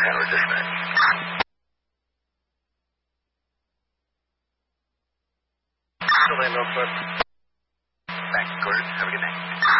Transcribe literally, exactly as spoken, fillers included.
Tower dispatch. Orlando, Clip. Back, Gordon. Have a good night.